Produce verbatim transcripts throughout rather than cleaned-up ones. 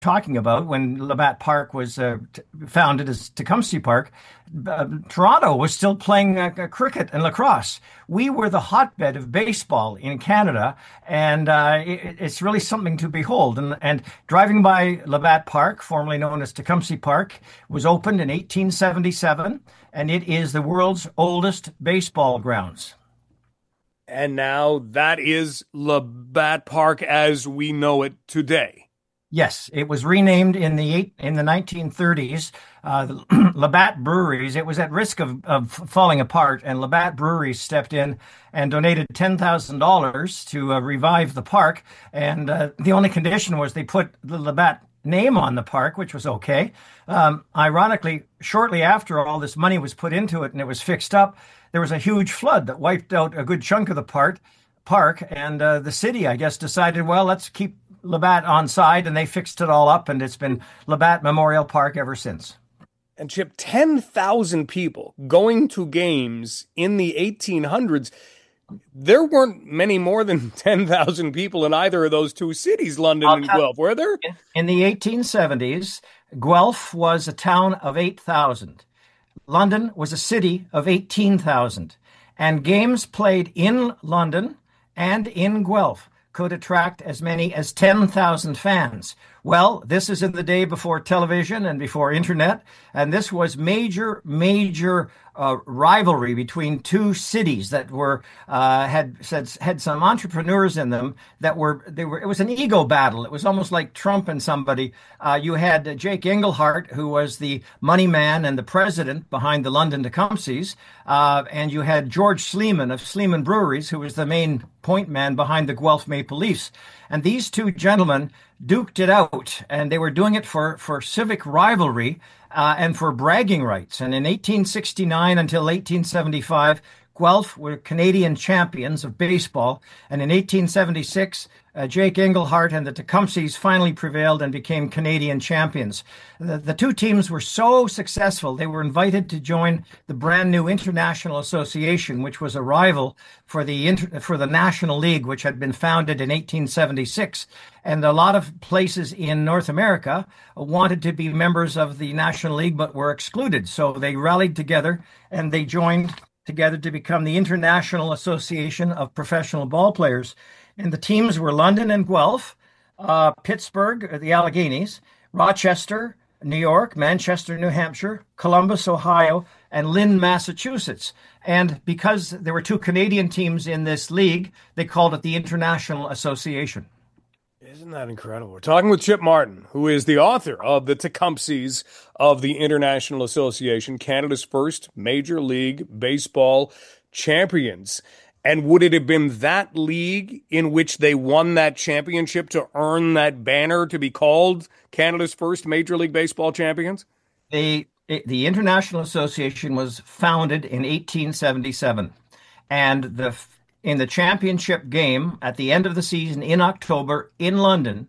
talking about when Labatt Park was uh, t- founded as Tecumseh Park, uh, Toronto was still playing uh, cricket and lacrosse. We were the hotbed of baseball in Canada, and uh, it, it's really something to behold. And, and driving by Labatt Park, formerly known as Tecumseh Park, was opened in eighteen seventy-seven, and it is the world's oldest baseball grounds. And now that is Labatt Park as we know it today. Yes, it was renamed in the eight, in the nineteen thirties. Uh, the Labatt Breweries. It was at risk of, of falling apart, and Labatt Breweries stepped in and donated ten thousand dollars to uh, revive the park. And uh, the only condition was they put the Labatt name on the park, which was okay. Um, ironically, shortly after all this money was put into it and it was fixed up, there was a huge flood that wiped out a good chunk of the part, park, and uh, the city, I guess, decided, well, let's keep Labatt on side, and they fixed it all up, and it's been Labatt Memorial Park ever since. And Chip, ten thousand people going to games in the eighteen hundreds. There weren't many more than ten thousand people in either of those two cities, London I'll and tell- Guelph, were there? In, in the eighteen seventies, Guelph was a town of eight thousand. London was a city of eighteen thousand. And games played in London and in Guelph could attract as many as ten thousand fans. Well, this is in the day before television and before internet, and this was major, major uh, rivalry between two cities that were uh, had said had some entrepreneurs in them that were they were. It was an ego battle. It was almost like Trump and somebody. Uh, you had Jake Engelhart, who was the money man and the president behind the London Tecumsehs, uh, and you had George Sleeman of Sleeman Breweries, who was the main point man behind the Guelph Maple Leafs. And these two gentlemen duked it out, and they were doing it for, for civic rivalry uh, and for bragging rights. And in eighteen sixty-nine until eighteen seventy-five, Guelph were Canadian champions of baseball. And in eighteen seventy-six, uh, Jake Engelhart and the Tecumsehs finally prevailed and became Canadian champions. The, the two teams were so successful, they were invited to join the brand new International Association, which was a rival for the inter, for the National League, which had been founded in eighteen seventy-six. And a lot of places in North America wanted to be members of the National League, but were excluded. So they rallied together and they joined together to become the International Association of Professional Ball Players. And the teams were London and Guelph, uh, Pittsburgh, the Alleghenies, Rochester, New York, Manchester, New Hampshire, Columbus, Ohio, and Lynn, Massachusetts. And because there were two Canadian teams in this league, they called it the International Association. Isn't that incredible? We're talking with Chip Martin, who is the author of The Tecumsehs of the International Association, Canada's first Major League Baseball champions. And would it have been that league in which they won that championship to earn that banner to be called Canada's first Major League Baseball champions? The, the International Association was founded in eighteen seventy-seven. And the in the championship game at the end of the season in October in London,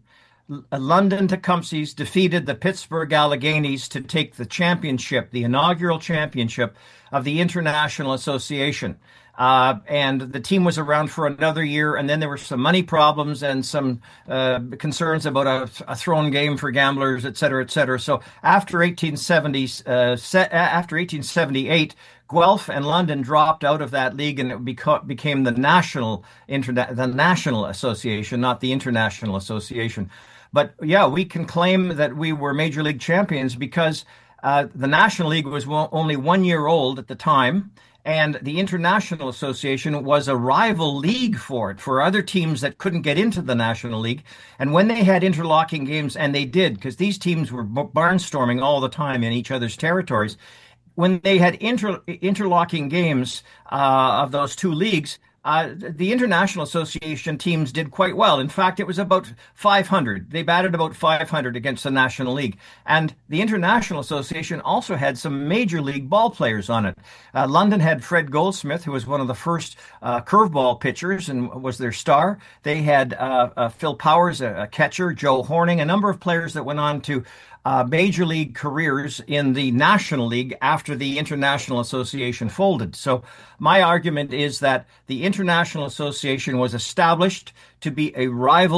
London Tecumsehs defeated the Pittsburgh Alleghenies to take the championship, the inaugural championship of the International Association. Uh, and the team was around for another year, and then there were some money problems and some uh, concerns about a, a thrown game for gamblers, et cetera, et cetera. So after eighteen seventy, uh, after eighteen seventy-eight, Guelph and London dropped out of that league, and it beca- became the national interna- the National Association, not the International Association. But yeah, we can claim that we were Major League champions because uh, the National League was w- only one year old at the time. And the International Association was a rival league for it, for other teams that couldn't get into the National League. And when they had interlocking games, and they did, because these teams were barnstorming all the time in each other's territories, when they had inter- interlocking games uh, of those two leagues, Uh, the International Association teams did quite well. In fact, it was about five hundred. They batted about five hundred against the National League. And the International Association also had some Major League ball players on it. Uh, London had Fred Goldsmith, who was one of the first uh, curveball pitchers and was their star. They had uh, uh, Phil Powers, a, a catcher, Joe Horning, a number of players that went on to Uh, major league careers in the National League after the International Association folded. So my argument is that the International Association was established to be a rival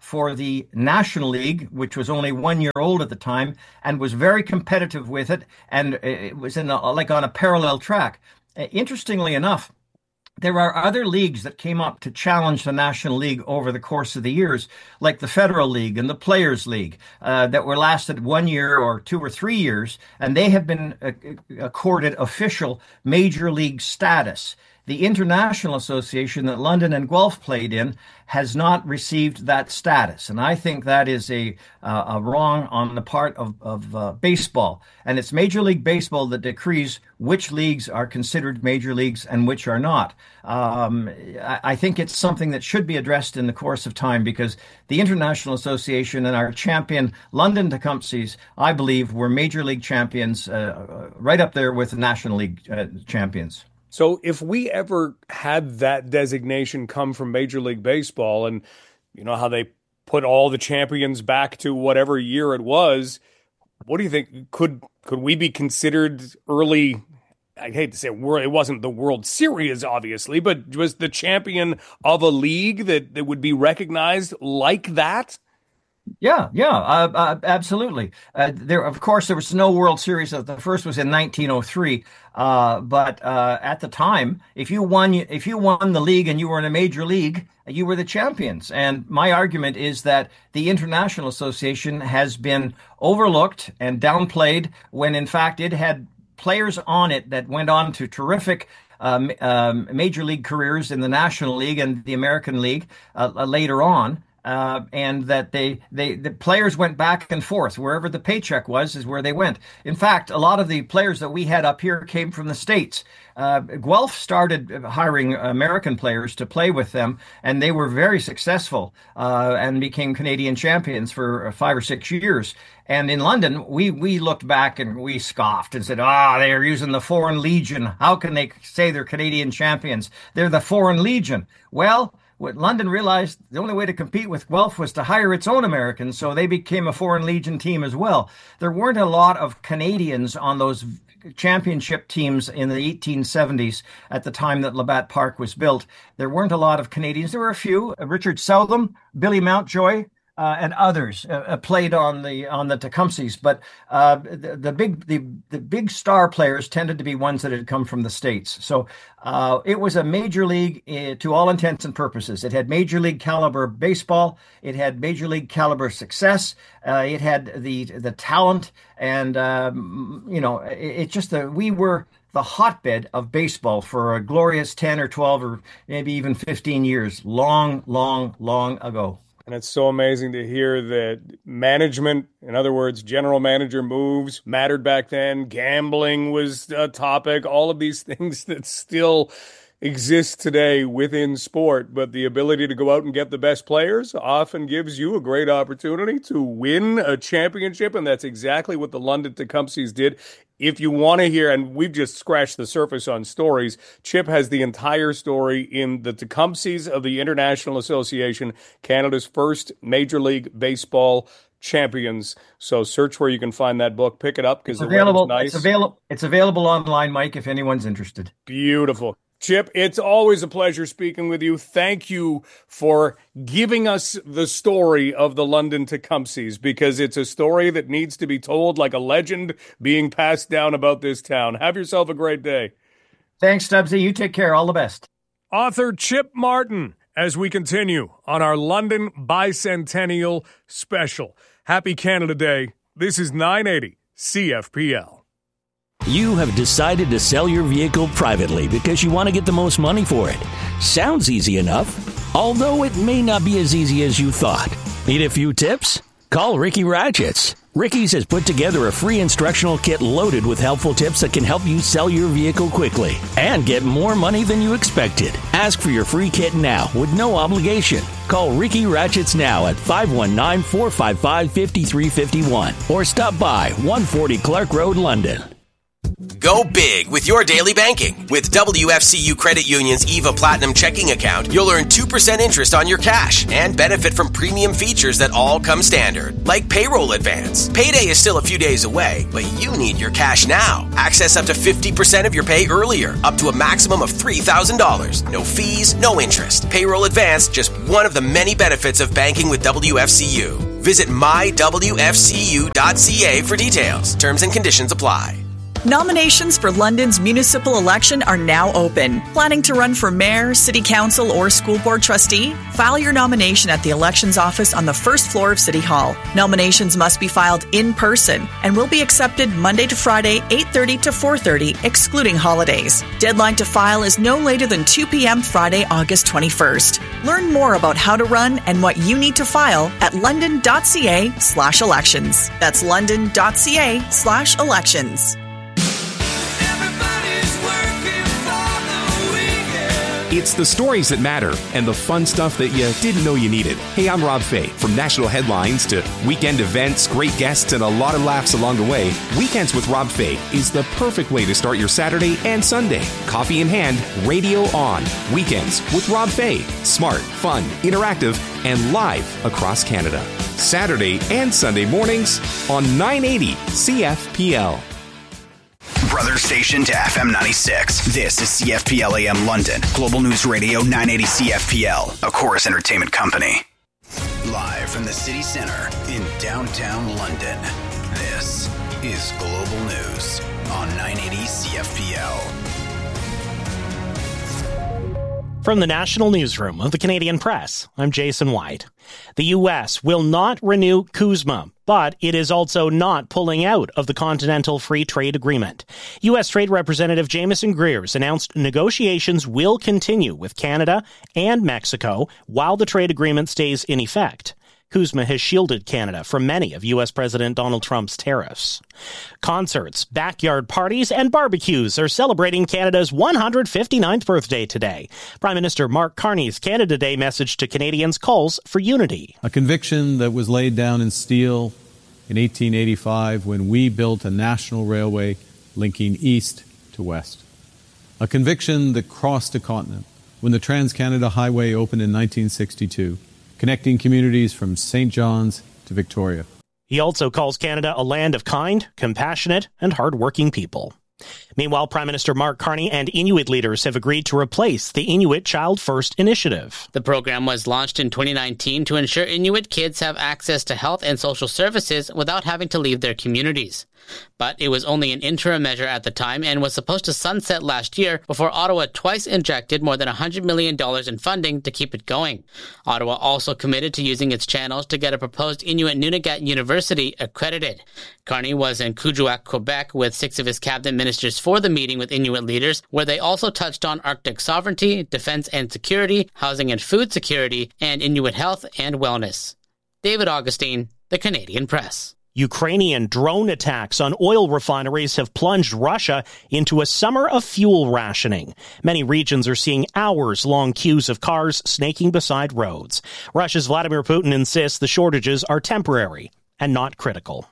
for the National League, which was only one year old at the time, and was very competitive with it, and it was in a, like on a parallel track. Interestingly enough, there are other leagues that came up to challenge the National League over the course of the years, like the Federal League and the Players League, uh, that were lasted one year or two or three years, and they have been uh, accorded official major league status. The International Association that London and Guelph played in has not received that status. And I think that is a, uh, a wrong on the part of, of uh, baseball. And it's Major League Baseball that decrees which leagues are considered major leagues and which are not. Um, I, I think it's something that should be addressed in the course of time, because the International Association and our champion London Tecumsehs, I believe, were major league champions uh, right up there with the National League uh, champions. So if we ever had that designation come from Major League Baseball, and you know how they put all the champions back to whatever year it was, what do you think? Could could we be considered early? I hate to say it wasn't the World Series, obviously, but was the champion of a league that, that would be recognized like that? Yeah, yeah, uh, uh, absolutely. Uh, there, of course, there was no World Series. The first was in nineteen oh three. Uh, but uh, at the time, if you won, if you won the league and you were in a major league, you were the champions. And my argument is that the International Association has been overlooked and downplayed when, in fact, it had players on it that went on to terrific um, um, major league careers in the National League and the American League uh, later on. Uh, and that they, they, the players went back and forth. Wherever the paycheck was is where they went. In fact, a lot of the players that we had up here came from the States. Uh, Guelph started hiring American players to play with them, and they were very successful uh, and became Canadian champions for five or six years. And in London, we, we looked back and we scoffed and said, ah, they're using the Foreign Legion. How can they say they're Canadian champions? They're the Foreign Legion. Well, what London realized, the only way to compete with Guelph was to hire its own Americans, so they became a Foreign Legion team as well. There weren't a lot of Canadians on those championship teams in the eighteen seventies at the time that Labatt Park was built. There weren't a lot of Canadians. There were a few. Richard Southam, Billy Mountjoy, Uh, and others uh, played on the on the Tecumsehs, but uh, the, the big the the big star players tended to be ones that had come from the States. So uh, it was a major league uh, to all intents and purposes. It had major league caliber baseball. It had major league caliber success. Uh, it had the the talent, and um, you know, it, it just uh, we were the hotbed of baseball for a glorious ten or twelve or maybe even fifteen years, long, long, long ago. And it's so amazing to hear that management, in other words, general manager moves, mattered back then. Gambling was a topic, all of these things that still exist today within sport. But the ability to go out and get the best players often gives you a great opportunity to win a championship. And that's exactly what the London Tecumsehs did. If you want to hear, and we've just scratched the surface on stories, Chip has the entire story in the Tecumsehs of the International Association, Canada's first Major League Baseball champions. So search where you can find that book. Pick it up because the available. Nice. It's available. It's available online, Mike, if anyone's interested. Beautiful. Chip, it's always a pleasure speaking with you. Thank you for giving us the story of the London Tecumsehs, because it's a story that needs to be told like a legend being passed down about this town. Have yourself a great day. Thanks, Stubbsy. You take care. All the best. Author Chip Martin, as we continue on our London Bicentennial Special. Happy Canada Day. This is nine eighty C F P L. You have decided to sell your vehicle privately because you want to get the most money for it. Sounds easy enough, although it may not be as easy as you thought. Need a few tips? Call Ricky Ratchets. Ricky's has put together a free instructional kit loaded with helpful tips that can help you sell your vehicle quickly and get more money than you expected. Ask for your free kit now with no obligation. Call Ricky Ratchets now at five one nine, four five five, five three five one or stop by one forty Clark Road, London. Go big with your daily banking. With W F C U Credit Union's E V A Platinum checking account, you'll earn two percent interest on your cash and benefit from premium features that all come standard, like payroll advance. Payday is still a few days away, but you need your cash now. Access up to fifty percent of your pay earlier, up to a maximum of three thousand dollars. No fees, no interest. Payroll advance, just one of the many benefits of banking with W F C U. Visit my w f c u dot c a for details. Terms and conditions apply. Nominations for London's municipal election are now open. Planning to run for mayor, city council, or school board trustee? File your nomination at the elections office on the first floor of City Hall. Nominations must be filed in person and will be accepted Monday to Friday, eight thirty to four thirty, excluding holidays. Deadline to file is no later than two p.m. Friday, August twenty-first. Learn more about how to run and what you need to file at london.ca slash elections. That's london.ca slash elections. It's the stories that matter and the fun stuff that you didn't know you needed. Hey, I'm Rob Fay. From national headlines to weekend events, great guests, and a lot of laughs along the way, Weekends with Rob Fay is the perfect way to start your Saturday and Sunday. Coffee in hand, radio on. Weekends with Rob Fay. Smart, fun, interactive, and live across Canada. Saturday and Sunday mornings on nine eighty C F P L. Brother station to F M ninety-six. This is C F P L A M London. Global News Radio nine eighty C F P L, a Chorus Entertainment company. Live from the city center in downtown London. This is Global News on nine eighty C F P L. From the National Newsroom of the Canadian Press, I'm Jason White. The U S will not renew CUSMA, but it is also not pulling out of the Continental Free Trade Agreement. U S Trade Representative Jamieson Greers announced negotiations will continue with Canada and Mexico while the trade agreement stays in effect. CUSMA has shielded Canada from many of U S President Donald Trump's tariffs. Concerts, backyard parties, and barbecues are celebrating Canada's one hundred fifty-ninth birthday today. Prime Minister Mark Carney's Canada Day message to Canadians calls for unity. A conviction that was laid down in steel in eighteen eighty-five when we built a national railway linking east to west. A conviction that crossed a continent when the Trans-Canada Highway opened in nineteen sixty-two. Connecting communities from Saint John's to Victoria. He also calls Canada a land of kind, compassionate, and hard-working people. Meanwhile, Prime Minister Mark Carney and Inuit leaders have agreed to replace the Inuit Child First Initiative. The program was launched in twenty nineteen to ensure Inuit kids have access to health and social services without having to leave their communities. But it was only an interim measure at the time and was supposed to sunset last year before Ottawa twice injected more than one hundred million dollars in funding to keep it going. Ottawa also committed to using its channels to get a proposed Inuit Nunagat University accredited. Carney was in Kuujjuaq, Quebec, with six of his cabinet ministers for the meeting with Inuit leaders, where they also touched on Arctic sovereignty, defense and security, housing and food security, and Inuit health and wellness. David Augustine, The Canadian Press. Ukrainian drone attacks on oil refineries have plunged Russia into a summer of fuel rationing. Many regions are seeing hours-long queues of cars snaking beside roads. Russia's Vladimir Putin insists the shortages are temporary and not critical.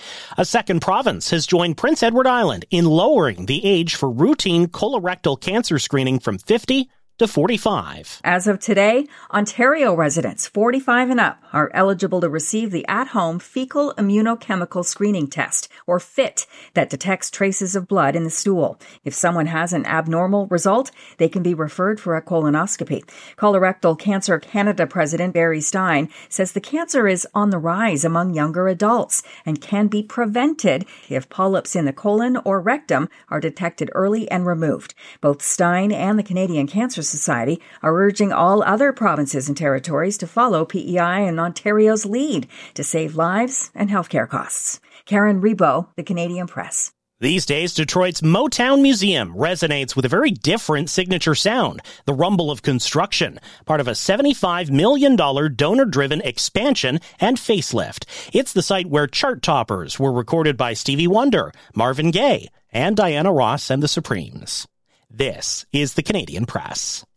A second province has joined Prince Edward Island in lowering the age for routine colorectal cancer screening from fifty to forty-five. As of today, Ontario residents forty-five and up are eligible to receive the at-home fecal immunochemical screening test, or F I T, that detects traces of blood in the stool. If someone has an abnormal result, they can be referred for a colonoscopy. Colorectal Cancer Canada President Barry Stein says the cancer is on the rise among younger adults and can be prevented if polyps in the colon or rectum are detected early and removed. Both Stein and the Canadian Cancer Society are urging all other provinces and territories to follow P E I and Ontario's lead to save lives and healthcare costs. Karen Rebo, The Canadian Press. These days, Detroit's Motown Museum resonates with a very different signature sound, the rumble of construction, part of a seventy-five million dollars donor-driven expansion and facelift. It's the site where chart toppers were recorded by Stevie Wonder, Marvin Gaye, and Diana Ross and the Supremes. This is The Canadian Press.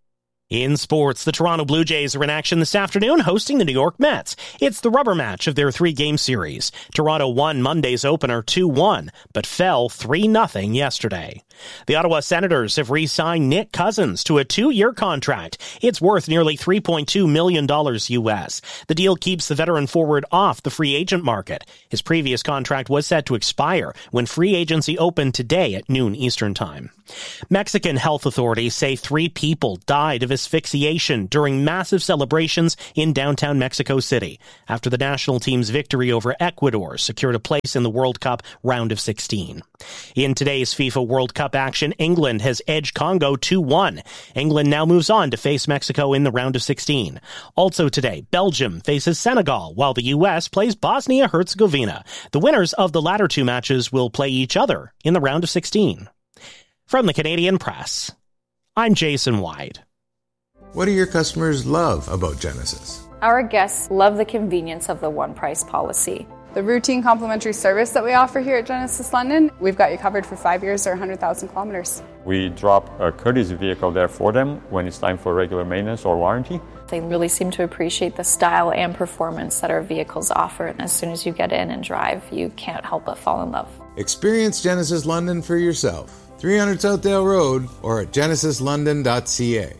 In sports, the Toronto Blue Jays are in action this afternoon hosting the New York Mets. It's the rubber match of their three-game series. Toronto won Monday's opener two one, but fell three nothing yesterday. The Ottawa Senators have re-signed Nick Cousins to a two-year contract. It's worth nearly three point two million dollars U S. The deal keeps the veteran forward off the free agent market. His previous contract was set to expire when free agency opened today at noon Eastern Time. Mexican health authorities say three people died of asphyxiation during massive celebrations in downtown Mexico City after the national team's victory over Ecuador secured a place in the World Cup round of sixteen. In today's FIFA World Cup action, England has edged Congo two one. England now moves on to face Mexico in the round of sixteen. Also today, Belgium faces Senegal, while the U S plays Bosnia-Herzegovina. The winners of the latter two matches will play each other in the round of sixteen. From the Canadian Press, I'm Jason White. What do your customers love about Genesis? Our guests love the convenience of the one-price policy. The routine complimentary service that we offer here at Genesis London, we've got you covered for five years or one hundred thousand kilometers. We drop a courtesy vehicle there for them when it's time for regular maintenance or warranty. They really seem to appreciate the style and performance that our vehicles offer. And as soon as you get in and drive, you can't help but fall in love. Experience Genesis London for yourself. three hundred Southdale Road or at genesis london dot c a.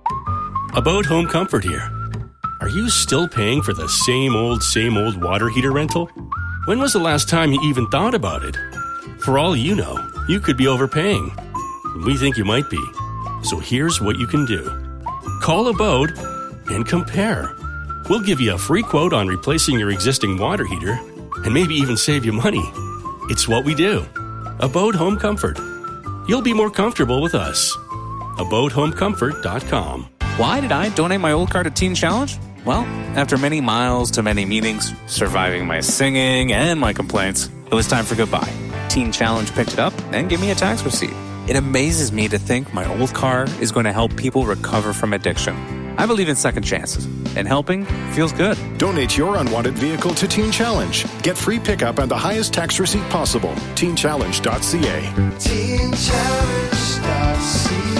About home comfort here. Are you still paying for the same old, same old water heater rental? When was the last time you even thought about it? For all you know, you could be overpaying. We think you might be. So here's what you can do. Call Abode and compare. We'll give you a free quote on replacing your existing water heater and maybe even save you money. It's what we do. Abode Home Comfort. You'll be more comfortable with us. abode home comfort dot com. Why did I donate my old car to Teen Challenge? Well, after many miles to many meetings, surviving my singing and my complaints, it was time for goodbye. Teen Challenge picked it up and gave me a tax receipt. It amazes me to think my old car is going to help people recover from addiction. I believe in second chances, and helping feels good. Donate your unwanted vehicle to Teen Challenge. Get free pickup and the highest tax receipt possible. teen challenge dot c a. teen challenge dot c a.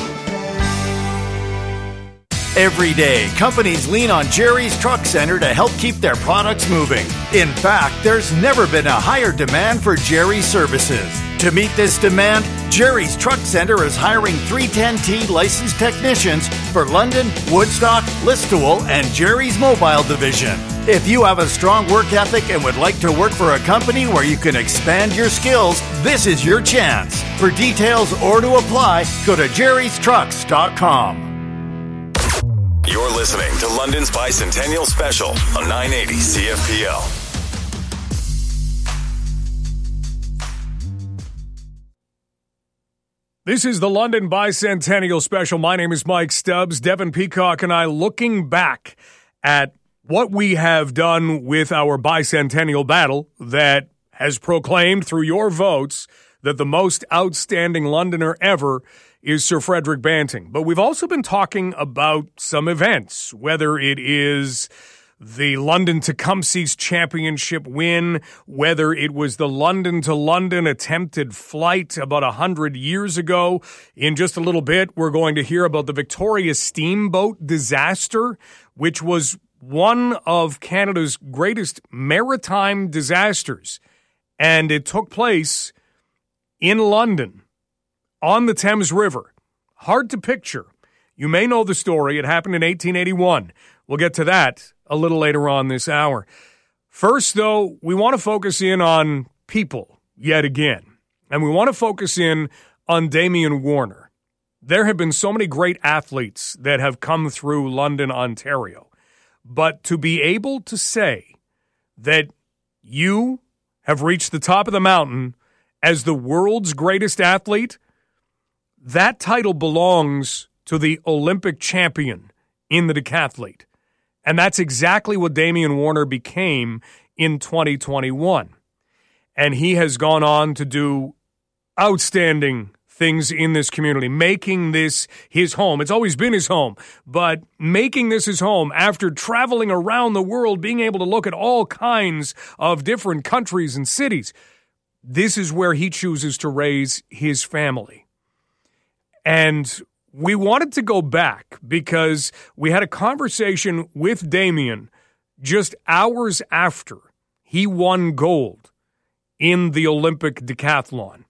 Every day, companies lean on Jerry's Truck Center to help keep their products moving. In fact, there's never been a higher demand for Jerry's services. To meet this demand, Jerry's Truck Center is hiring three ten T licensed technicians for London, Woodstock, Listowel, and Jerry's Mobile Division. If you have a strong work ethic and would like to work for a company where you can expand your skills, this is your chance. For details or to apply, go to jerrys trucks dot com. You're listening to London's Bicentennial Special on nine eighty C F P L. This is the London Bicentennial Special. My name is Mike Stubbs. Devin Peacock and I looking back at what we have done with our bicentennial battle that has proclaimed through your votes that the most outstanding Londoner ever is Sir Frederick Banting. But we've also been talking about some events, whether it is the London Tecumseh's championship win, whether it was the London to London attempted flight about a hundred years ago. In just a little bit, we're going to hear about the Victoria Steamboat disaster, which was one of Canada's greatest maritime disasters. And it took place in London on the Thames River. Hard to picture. You may know the story. It happened in eighteen eighty-one. We'll get to that a little later on this hour. First, though, we want to focus in on people yet again. And we want to focus in on Damian Warner. There have been so many great athletes that have come through London, Ontario. But to be able to say that you have reached the top of the mountain as the world's greatest athlete, that title belongs to the Olympic champion in the decathlete. And that's exactly what Damian Warner became in twenty twenty-one. And he has gone on to do outstanding things in this community, making this his home. It's always been his home, but making this his home after traveling around the world, being able to look at all kinds of different countries and cities. This is where he chooses to raise his family. And we wanted to go back because we had a conversation with Damian just hours after he won gold in the Olympic decathlon.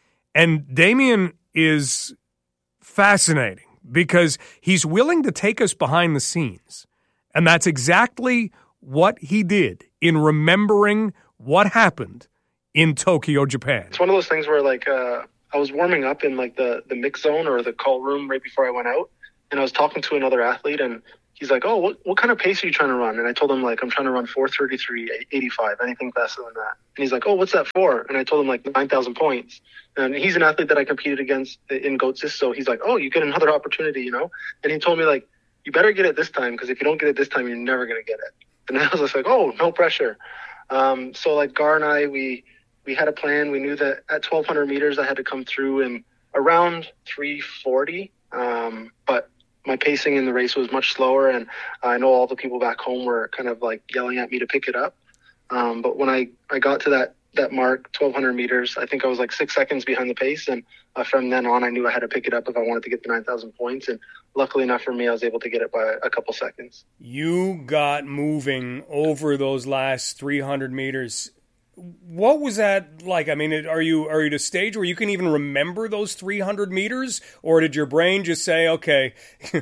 And Damian is fascinating because he's willing to take us behind the scenes. And that's exactly what he did in remembering what happened in Tokyo, Japan. It's one of those things where, like, uh, I was warming up in, like, the, the mix zone or the call room right before I went out. And I was talking to another athlete, and he's like, oh, what, what kind of pace are you trying to run? And I told him, like, I'm trying to run four thirty-three eighty-five, anything faster than that. And he's like, oh, what's that for? And I told him, like, nine thousand points. And he's an athlete that I competed against in Goatsis, so he's like, oh, you get another opportunity, you know? And he told me, like, you better get it this time, because if you don't get it this time, you're never going to get it. And I was just like, oh, no pressure. Um, so, like, Gar and I, we we had a plan. We knew that at twelve hundred meters, I had to come through in around three forty, um, but my pacing in the race was much slower, and I know all the people back home were kind of like yelling at me to pick it up. Um, but when I, I got to that, that mark, twelve hundred meters, I think I was like six seconds behind the pace. And uh, from then on, I knew I had to pick it up if I wanted to get the nine thousand points. And luckily enough for me, I was able to get it by a couple seconds. You got moving over those last three hundred meters. What was that like? I mean, are you are you at a stage where you can even remember those three hundred meters? Or did your brain just say, okay,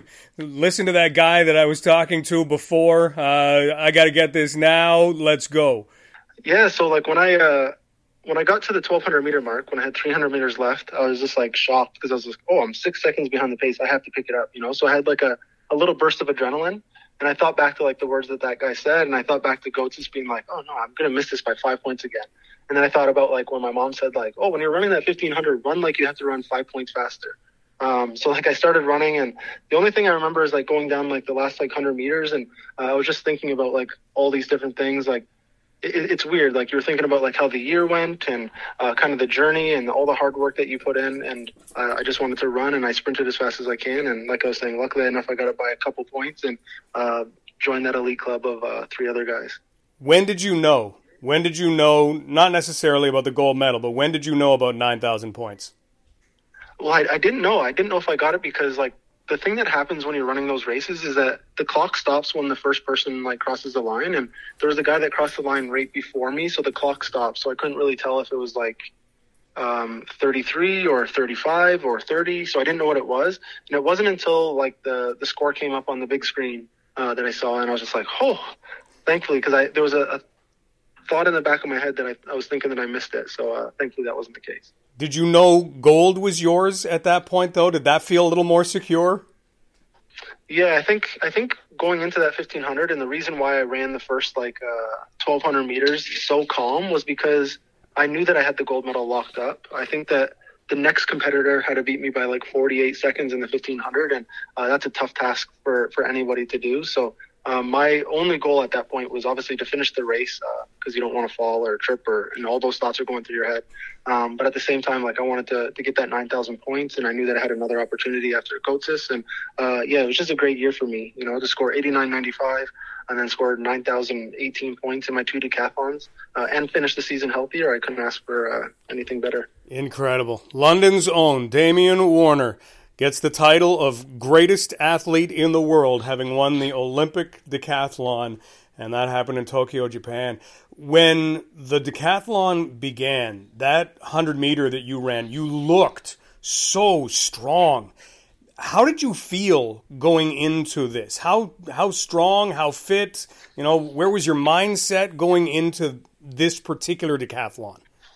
listen to that guy that I was talking to before. Uh, I got to get this now. Let's go. Yeah, so like when I uh, when I got to the twelve hundred meter mark, when I had three hundred meters left, I was just like shocked because I was like, oh, I'm six seconds behind the pace. I have to pick it up, you know? So I had like a, a little burst of adrenaline. And I thought back to, like, the words that that guy said, and I thought back to Goatsis being like, oh, no, I'm going to miss this by five points again. And then I thought about, like, when my mom said, like, oh, when you're running that fifteen hundred, run like you have to run five points faster. Um, so, like, I started running, and the only thing I remember is, like, going down, like, the last, like, one hundred meters, and uh, I was just thinking about, like, all these different things, like, it, it's weird. Like, you're thinking about, like, how the year went and uh, kind of the journey and all the hard work that you put in. And uh, I just wanted to run, and I sprinted as fast as I can. And like I was saying, luckily enough, I got it by a couple points and uh, joined that elite club of uh, three other guys. When did you know? When did you know, not necessarily about the gold medal, but when did you know about nine thousand points? Well, I, I didn't know. I didn't know if I got it because, like, the thing that happens when you're running those races is that the clock stops when the first person, like, crosses the line. And there was a guy that crossed the line right before me, so the clock stopped. So I couldn't really tell if it was, like, um, thirty-three or thirty-five or thirty. So I didn't know what it was. And it wasn't until, like, the, the score came up on the big screen uh, that I saw. And I was just like, oh, thankfully, because I there was a, a thought in the back of my head that I, I was thinking that I missed it. So uh, thankfully that wasn't the case. Did you know gold was yours at that point, though? Did that feel a little more secure? Yeah, I think I think going into that fifteen hundred, and the reason why I ran the first, like, uh, twelve hundred meters so calm was because I knew that I had the gold medal locked up. I think that the next competitor had to beat me by, like, forty-eight seconds in the fifteen hundred, and uh, that's a tough task for, for anybody to do. So Um, my only goal at that point was obviously to finish the race because uh, you don't want to fall or trip, or and all those thoughts are going through your head. Um, but at the same time, like, I wanted to, to get that nine thousand points, and I knew that I had another opportunity after Goatsis. And uh, yeah, it was just a great year for me, you know, to score eighty-nine ninety-five and then scored nine thousand eighteen points in my two decathlons uh, and finish the season healthier. I couldn't ask for uh, anything better. Incredible. London's own Damian Warner gets the title of greatest athlete in the world, having won the Olympic decathlon, and that happened in Tokyo, Japan. When the decathlon began, that one hundred meter that you ran, you looked so strong. How did you feel going into this? How how strong, how fit, you know, where was your mindset going into this particular decathlon?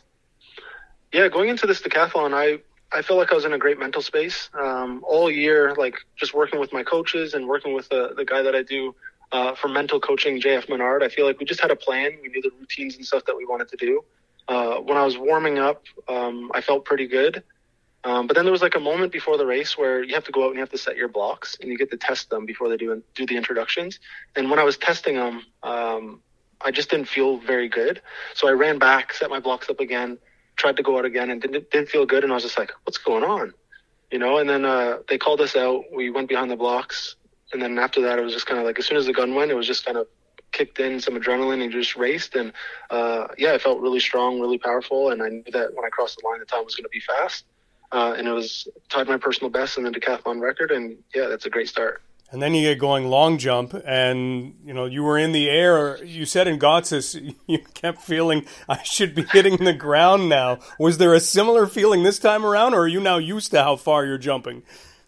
Yeah, going into this decathlon, I I felt like I was in a great mental space um, all year, like just working with my coaches and working with the, the guy that I do uh, for mental coaching, J F Menard. I feel like we just had a plan. We knew the routines and stuff that we wanted to do. Uh, when I was warming up, um, I felt pretty good. Um, but then there was like a moment before the race where you have to go out and you have to set your blocks and you get to test them before they do do the introductions. And when I was testing them, um, I just didn't feel very good. So I ran back, set my blocks up again, tried to go out again, and didn't, didn't feel good. And I was just like, what's going on? You know, and then uh, they called us out. We went behind the blocks. And then after that, it was just kind of like, as soon as the gun went, it was just kind of kicked in some adrenaline and just raced. And uh, yeah, I felt really strong, really powerful. And I knew that when I crossed the line, the time was going to be fast. uh, and it was tied my personal best in the decathlon record. And yeah, that's a great start. And then you get going long jump, and you know you were in the air. You said in Gotsis, you kept feeling I should be hitting the ground now. Was there a similar feeling this time around, or are you now used to how far you're jumping?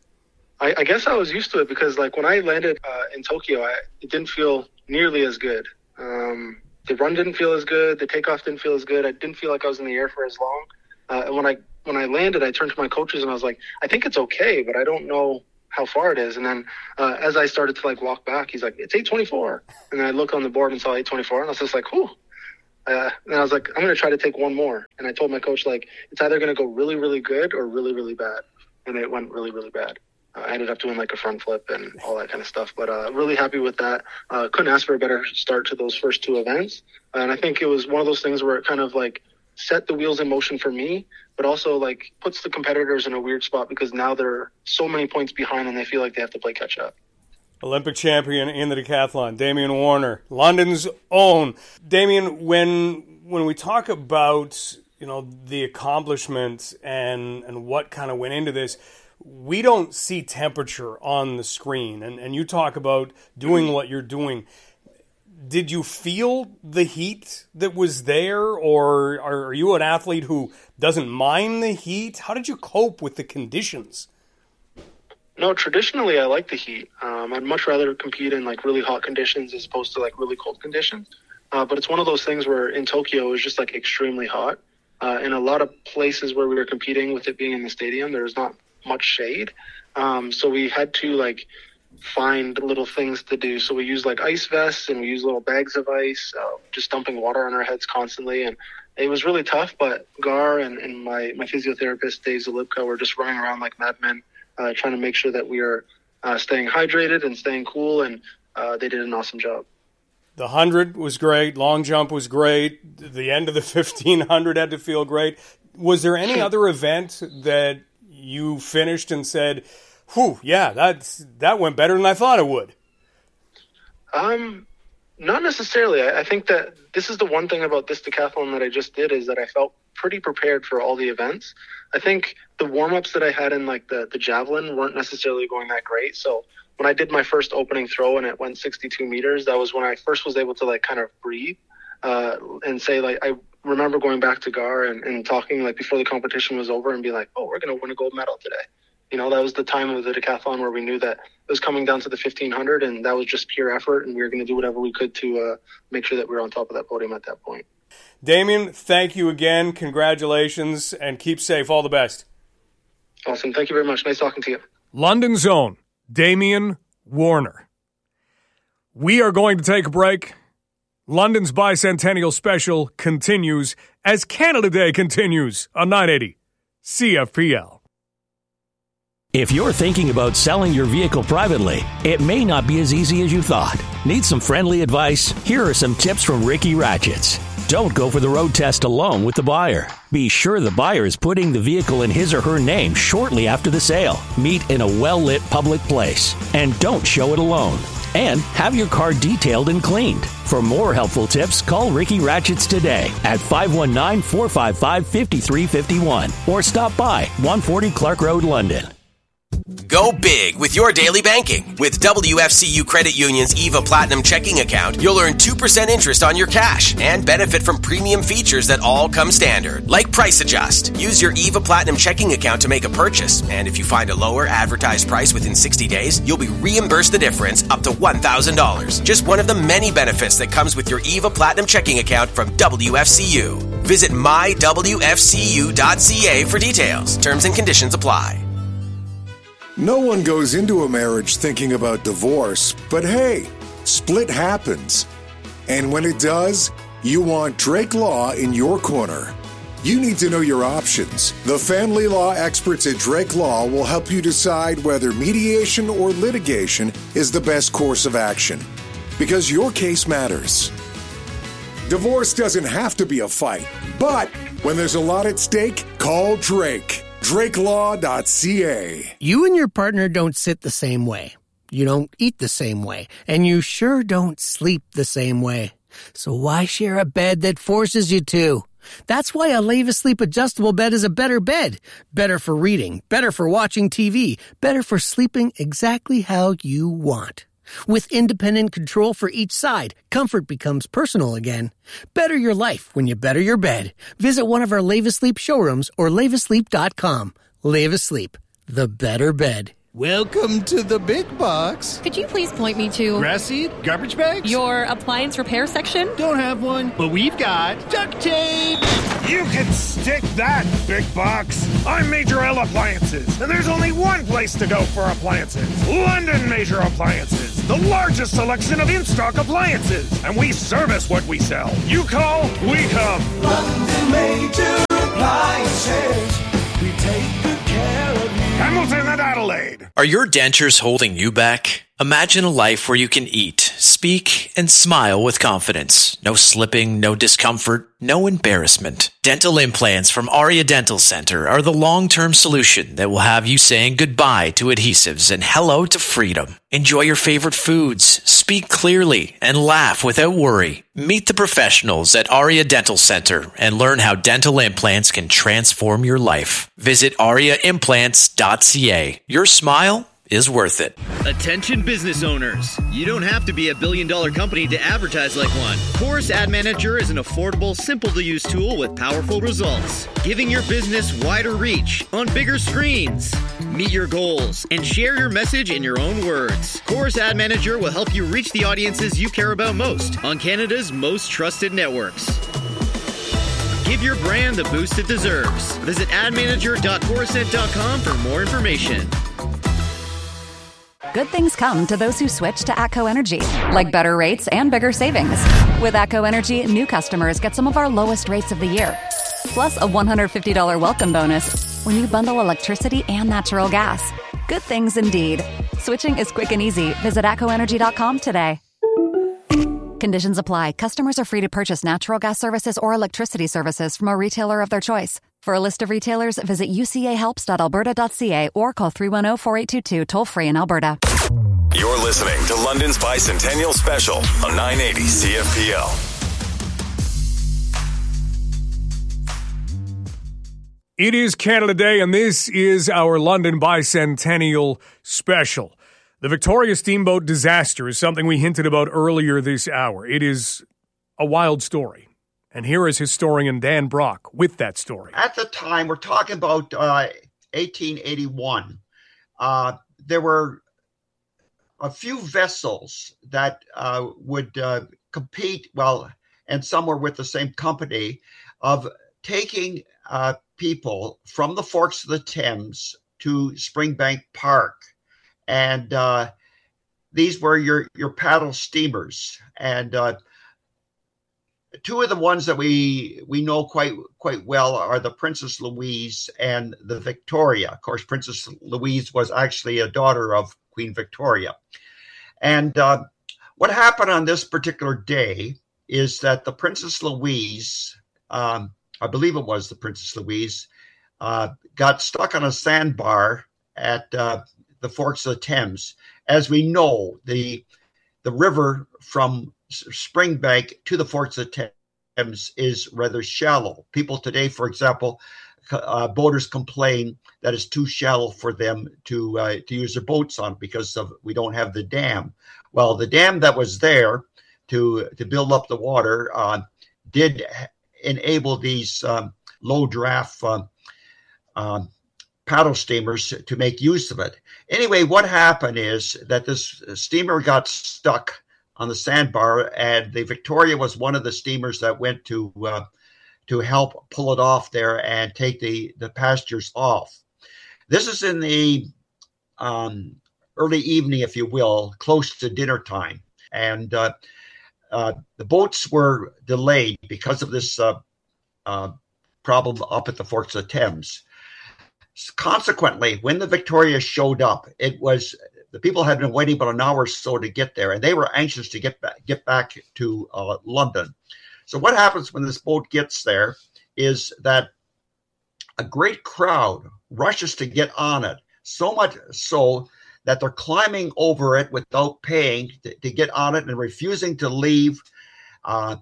I, I guess I was used to it because, like, when I landed uh, in Tokyo, I, it didn't feel nearly as good. Um, the run didn't feel as good. The takeoff didn't feel as good. I didn't feel like I was in the air for as long. Uh, and when I when I landed, I turned to my coaches and I was like, I think it's okay, but I don't know how far it is. And then uh, as I started to like walk back, he's like, it's eight twenty-four. And then I looked on the board and saw eight twenty-four, and I was just like, whew. Uh, and I was like, I'm going to try to take one more. And I told my coach, like, it's either going to go really, really good or really, really bad. And it went really, really bad. Uh, I ended up doing like a front flip and all that kind of stuff. But uh, really happy with that. Uh, couldn't ask for a better start to those first two events. Uh, and I think it was one of those things where it kind of like set the wheels in motion for me, but also like puts the competitors in a weird spot because now they're so many points behind and they feel like they have to play catch up. Olympic champion in the decathlon, Damian Warner, London's own. Damian, when when we talk about, you know, the accomplishment and and what kind of went into this, we don't see temperature on the screen. And, and you talk about doing what you're doing. Did you feel the heat that was there, or are you an athlete who doesn't mind the heat? How did you cope with the conditions? No, traditionally I like the heat. Um, I'd much rather compete in like really hot conditions as opposed to like really cold conditions. Uh, but it's one of those things where in Tokyo it was just like extremely hot. Uh, in a lot of places where we were competing, with it being in the stadium, there's not much shade. Um, so we had to like find little things to do. So we used like ice vests and we used little bags of ice, uh, just dumping water on our heads constantly. And it was really tough, but Gar and, and my, my physiotherapist, Dave Zalipka, were just running around like madmen, uh, trying to make sure that we are uh, staying hydrated and staying cool. And uh, they did an awesome job. The one hundred was great. Long jump was great. The end of the fifteen hundred had to feel great. Was there any other event that you finished and said, whew, yeah, that's, that went better than I thought it would? Um, not necessarily. I, I think that this is the one thing about this decathlon that I just did is that I felt pretty prepared for all the events. I think the warm-ups that I had in like the, the javelin weren't necessarily going that great. So when I did my first opening throw and it went sixty-two meters, that was when I first was able to like kind of breathe uh, and say like, I remember going back to Gar and, and talking like before the competition was over and be like, oh, we're going to win a gold medal today. You know, that was the time of the decathlon where we knew that it was coming down to the fifteen hundred and that was just pure effort. And we were going to do whatever we could to uh, make sure that we were on top of that podium at that point. Damian, thank you again. Congratulations and keep safe. All the best. Awesome. Thank you very much. Nice talking to you. London's own Damian Warner. We are going to take a break. London's bicentennial special continues as Canada Day continues on nine eighty C F P L. If you're thinking about selling your vehicle privately, it may not be as easy as you thought. Need some friendly advice? Here are some tips from Ricky Ratchets. Don't go for the road test alone with the buyer. Be sure the buyer is putting the vehicle in his or her name shortly after the sale. Meet in a well-lit public place. And don't show it alone. And have your car detailed and cleaned. For more helpful tips, call Ricky Ratchets today at five one nine, four five five, five three five one or stop by one forty Clark Road, London. Go big with your daily banking. With W F C U Credit Union's EVA Platinum checking account, you'll earn two percent interest on your cash and benefit from premium features that all come standard, like Price Adjust. Use your EVA Platinum checking account to make a purchase, and if you find a lower advertised price within sixty days, you'll be reimbursed the difference up to one thousand dollars. Just one of the many benefits that comes with your EVA Platinum checking account from W F C U. Visit my w f c u dot c a for details. Terms and conditions apply. No one goes into a marriage thinking about divorce, but hey, split happens. And when it does, you want Drake Law in your corner. You need to know your options. The family law experts at Drake Law will help you decide whether mediation or litigation is the best course of action, because your case matters. Divorce doesn't have to be a fight, but when there's a lot at stake, call Drake. drake law dot c a. You and your partner don't sit the same way. You don't eat the same way. And you sure don't sleep the same way. So why share a bed that forces you to? That's why a Leva Sleep adjustable bed is a better bed. Better for reading, better for watching T V, better for sleeping exactly how you want. With independent control for each side, comfort becomes personal again. Better your life when you better your bed. Visit one of our Leva Sleep showrooms or leva sleep dot com. Leva Sleep, the better bed. Welcome to the big box. Could you please point me to... Grass seed? Garbage bags? Your appliance repair section? Don't have one, but we've got duct tape. You can stick that, big box. I'm Major L Appliances, and there's only one place to go for appliances. London Major Appliances, the largest selection of in-stock appliances. And we service what we sell. You call, we come. London Major Appliances. We take good care of you. Hamilton and Adelaide. Are your dentures holding you back? Imagine a life where you can eat, speak, and smile with confidence. No slipping, no discomfort, no embarrassment. Dental implants from Aria Dental Center are the long-term solution that will have you saying goodbye to adhesives and hello to freedom. Enjoy your favorite foods, speak clearly, and laugh without worry. Meet the professionals at Aria Dental Center and learn how dental implants can transform your life. Visit aria implants dot c a. Your smile is worth it. Attention business owners. You don't have to be a billion dollar company to advertise like one. Chorus Ad Manager is an affordable, simple to use tool with powerful results, giving your business wider reach on bigger screens. Meet your goals and share your message in your own words. Chorus Ad Manager will help you reach the audiences you care about most on Canada's most trusted networks. Give your brand the boost it deserves. Visit ad manager dot chorusnet dot com for more information. Good things come to those who switch to ATCO Energy, like better rates and bigger savings. With ATCO Energy, new customers get some of our lowest rates of the year, plus a one hundred fifty dollars welcome bonus when you bundle electricity and natural gas. Good things indeed. Switching is quick and easy. Visit atco energy dot com today. Conditions apply. Customers are free to purchase natural gas services or electricity services from a retailer of their choice. For a list of retailers, visit u c a helps dot alberta dot c a or call three one zero, four eight two two toll-free in Alberta. You're listening to London's Bicentennial Special on nine eighty C F P L. It is Canada Day, and this is our London Bicentennial Special. The Victoria Steamboat disaster is something we hinted about earlier this hour. It is a wild story. And here is historian Dan Brock with that story. At the time, we're talking about uh, eighteen eighty-one. Uh, there were a few vessels that uh, would uh, compete, well, and some were with the same company, of taking uh, people from the Forks of the Thames to Springbank Park. And uh, these were your, your paddle steamers. And uh, two of the ones that we we know quite quite well are the Princess Louise and the Victoria. Of course, Princess Louise was actually a daughter of Queen Victoria. And uh, what happened on this particular day is that the Princess Louise, um, I believe it was the Princess Louise, uh, got stuck on a sandbar at uh, the Forks of the Thames. As we know, the the river from Springbank to the Forks of the Thames is rather shallow. People today, for example, uh, boaters complain that it's too shallow for them to uh, to use their boats on because of we don't have the dam. Well, the dam that was there to to build up the water uh, did enable these um, low draft uh, uh, paddle steamers to make use of it. Anyway, what happened is that this steamer got stuck on the sandbar, and the Victoria was one of the steamers that went to uh, to help pull it off there and take the, the passengers off. This is in the um, early evening, if you will, close to dinner time. And uh, uh, the boats were delayed because of this uh, uh, problem up at the Forks of the Thames. Consequently, when the Victoria showed up, it was the people had been waiting about an hour or so to get there, and they were anxious to get back, get back to uh, London. So what happens when this boat gets there is that a great crowd rushes to get on it, so much so that they're climbing over it without paying to, to get on it and refusing to leave. Uh,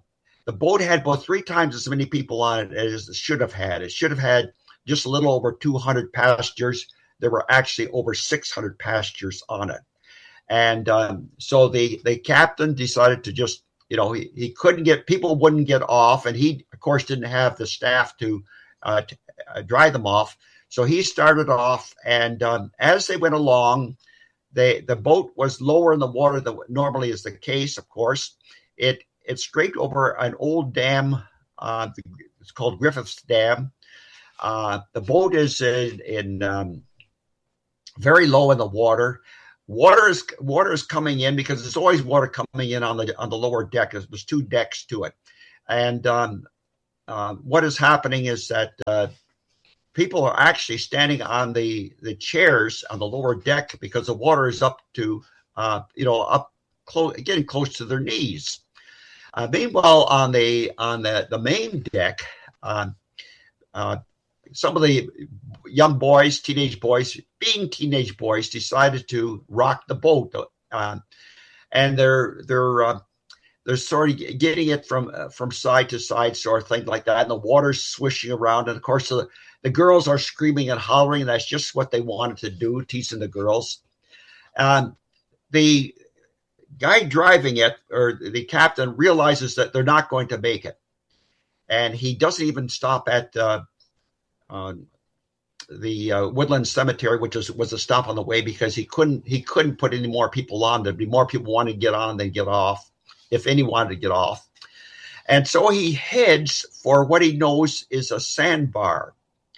the boat had about three times as many people on it as it should have had. It should have had just a little over two hundred passengers. There were actually over six hundred passengers on it. And um, so the, the captain decided to just, you know, he, he couldn't get, people wouldn't get off. And he, of course, didn't have the staff to, uh, to uh, dry them off. So he started off. And um, as they went along, they, the boat was lower in the water than normally is the case, of course. It it scraped over an old dam. Uh, it's called Griffith's Dam. Uh, the boat is in, in um, very low in the water. Water is water is coming in because there's always water coming in on the on the lower deck. There's two decks to it, and um, uh, what is happening is that uh, people are actually standing on the the chairs on the lower deck because the water is up to uh, you know up close, getting close to their knees. Uh, meanwhile, on the on the the main deck, uh, uh, some of the young boys, teenage boys, being teenage boys, decided to rock the boat, uh, and they're they're uh, they're sort of getting it from uh, from side to side, sort of thing like that, and the water's swishing around, and of course the, the girls are screaming and hollering. And that's just what they wanted to do, teasing the girls. Um, the guy driving it, or the captain, realizes that they're not going to make it, and he doesn't even stop at uh, uh, the uh, Woodland Cemetery, which was, was a stop on the way, because he couldn't he couldn't put any more people on. There'd be more people wanting to get on than get off, if any wanted to get off. And so he heads for what he knows is a sandbar.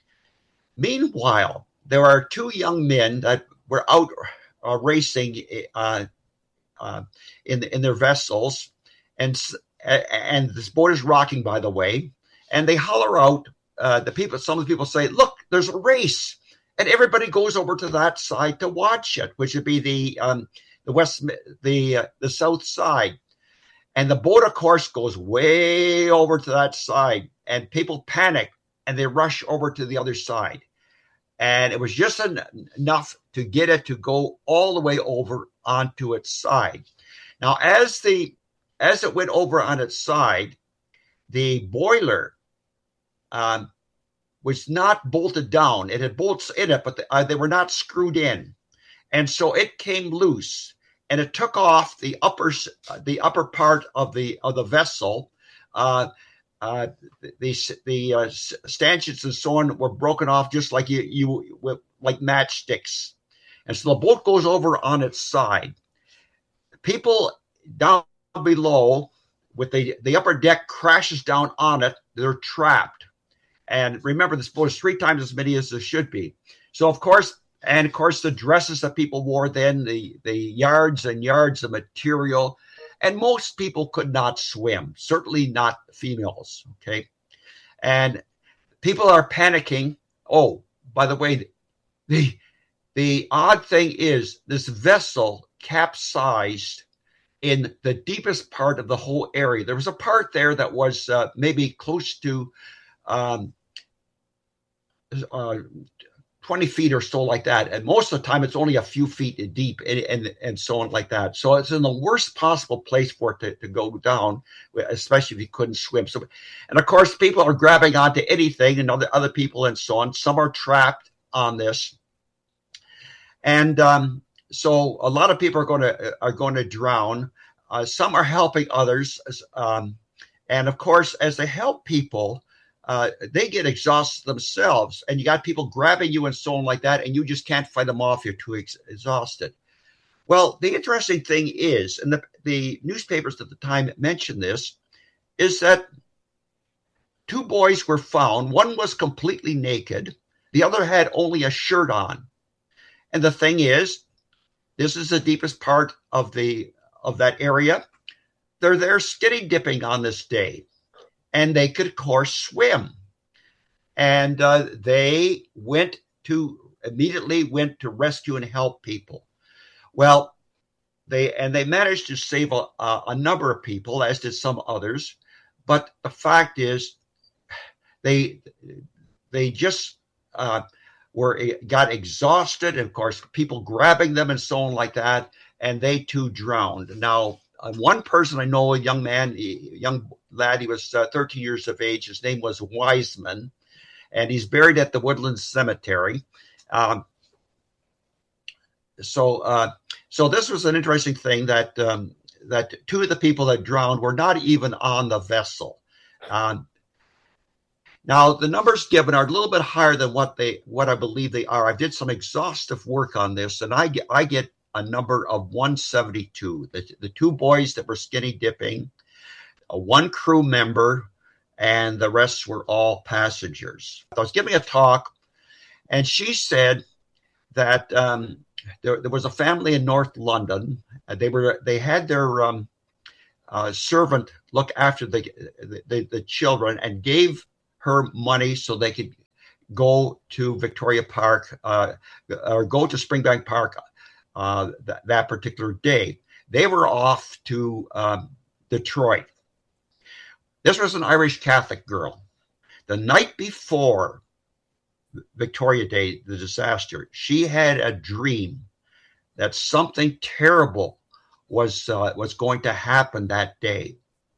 Meanwhile, there are two young men that were out uh, racing uh, uh, in in their vessels, and and this boat is rocking, by the way, and they holler out. Uh, the people, some of the people say, "Look, there's a race," and everybody goes over to that side to watch it, which would be the um, the west, the uh, the south side. And the boat, of course, goes way over to that side, and people panic and they rush over to the other side. And it was just en- enough to get it to go all the way over onto its side. Now, as the as it went over on its side, the boiler um, was not bolted down. It had bolts in it, but the, uh, they were not screwed in, and so it came loose. And it took off the upper the upper part of the of the vessel. Uh, uh, the the uh, stanchions and so on were broken off, just like you you like matchsticks. And so the boat goes over on its side. People down below, with the the upper deck crashes down on it. They're trapped. And remember, this boat is three times as many as there should be. So of course. And, of course, the dresses that people wore then, the, the yards and yards of material. And most people could not swim, certainly not females, okay? And people are panicking. Oh, by the way, the, the odd thing is this vessel capsized in the deepest part of the whole area. There was a part there that was uh, maybe close to um, uh, twenty feet or so, like that. And most of the time, it's only a few feet deep and, and, and so on like that. So it's in the worst possible place for it to, to go down, especially if you couldn't swim. So, and of course, people are grabbing onto anything, and other, other people and so on. Some are trapped on this. And um, so a lot of people are going to, are going to drown. Uh, some are helping others. Um, and of course, as they help people, Uh, they get exhausted themselves, and you got people grabbing you and so on like that, and you just can't fight them off. You're too ex- exhausted. Well, the interesting thing is, and the, the newspapers at the time mentioned this, is that two boys were found. One was completely naked. The other had only a shirt on. And the thing is, this is the deepest part of the of that area. They're there skinny dipping on this day. And they could, of course, swim. And uh, they went to, immediately went to rescue and help people. Well, they, and they managed to save a, a number of people, as did some others. But the fact is, they, they just uh, were, got exhausted. And of course, people grabbing them and so on like that. And they too drowned. Now, Uh, one person I know, a young man, a young lad. He was uh, thirteen years of age. His name was Wiseman, and he's buried at the Woodlands Cemetery. Um, so, uh, so this was an interesting thing that um, that two of the people that drowned were not even on the vessel. Um, now, the numbers given are a little bit higher than what they what I believe they are. I did some exhaustive work on this, and I get I get a number of one seventy-two. The, the two boys that were skinny dipping, a one crew member, and the rest were all passengers. I was giving a talk, and she said that um, there, there was a family in North London. They were they had their um, uh, servant look after the, the the children and gave her money so they could go to Victoria Park uh, or go to Springbank Park uh, th- that particular day. They were off to um, Detroit. This was an Irish Catholic girl. The night before Victoria Day, the disaster, she had a dream that something terrible was uh, was going to happen that day.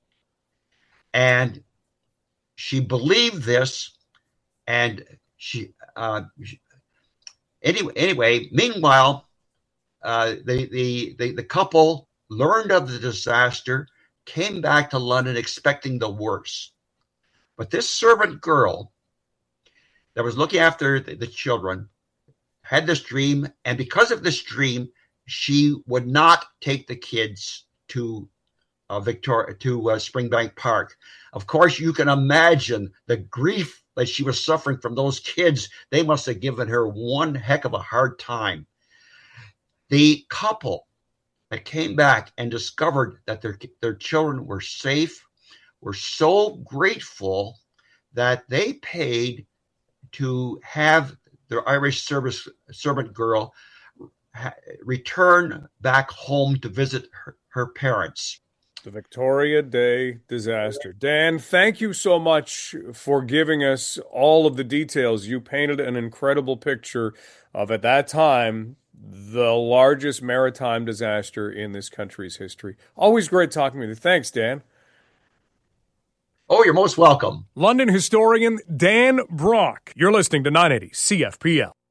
And she believed this, and she, uh, she anyway, anyway, meanwhile, uh, the, the, the, the couple learned of the disaster, came back to London expecting the worst. But this servant girl that was looking after the, the children had this dream, and because of this dream, she would not take the kids to uh, Victoria to uh, Springbank Park. Of course, you can imagine the grief that she was suffering from those kids. They must have given her one heck of a hard time. The couple that came back and discovered that their their children were safe were so grateful that they paid to have their Irish service servant girl ha- return back home to visit her, her parents. The Victoria Day disaster. Dan, thank you so much for giving us all of the details. You painted an incredible picture of, at that time, the largest maritime disaster in this country's history. Always great talking with you. Thanks, Dan. Oh, you're most welcome. London historian Dan Brock. You're listening to nine eighty C F P L.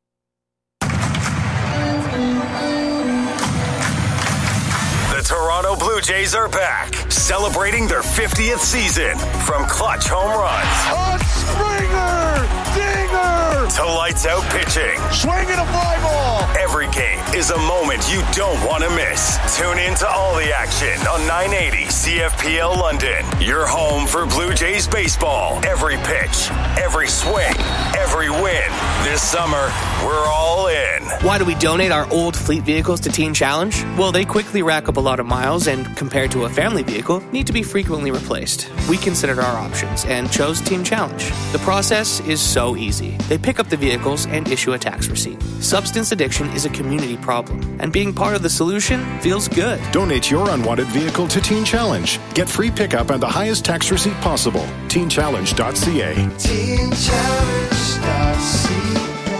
The Toronto Blue Jays are back, celebrating their fiftieth season. From clutch home runs, a Springer, dinger, to lights out pitching, swinging a fly ball. Every game is a moment you don't want to miss. Tune in to all the action on nine eighty C F P L London. Your home for Blue Jays baseball. Every pitch, every swing, every win. This summer, we're all in. Why do we donate our old fleet vehicles to Teen Challenge? Well, they quickly rack up a lot of miles and, compared to a family vehicle, need to be frequently replaced. We considered our options and chose Teen Challenge. The process is so easy. They pick up the vehicles and issue a tax receipt. Substance addiction is a community problem, and being part of the solution feels good. Donate your unwanted vehicle to Teen Challenge. Get free pickup and the highest tax receipt possible. teen challenge dot c a. teen challenge dot c a.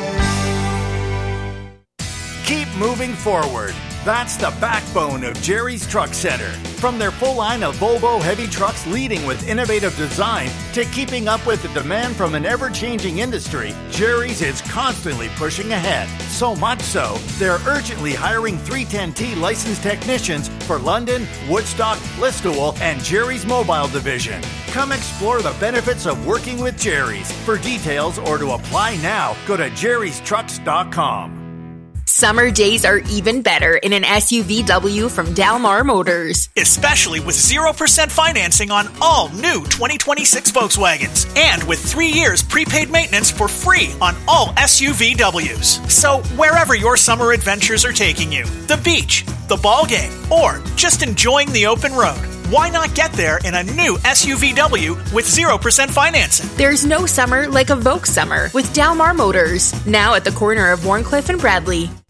Keep moving forward. That's the backbone of Jerry's Truck Center. From their full line of Volvo heavy trucks leading with innovative design to keeping up with the demand from an ever-changing industry, Jerry's is constantly pushing ahead. So much so, they're urgently hiring three ten T licensed technicians for London, Woodstock, Listowel, and Jerry's Mobile Division. Come explore the benefits of working with Jerry's. For details or to apply now, go to jerrys trucks dot com. Summer days are even better in an S U V W from Dalmar Motors. Especially with zero percent financing on all new twenty twenty-six Volkswagens. And with three years prepaid maintenance for free on all S U V Ws. So wherever your summer adventures are taking you, the beach, the ball game, or just enjoying the open road, why not get there in a new S U V W with zero percent financing? There's no summer like a Volks summer with Dalmar Motors. Now at the corner of Warncliffe and Bradley.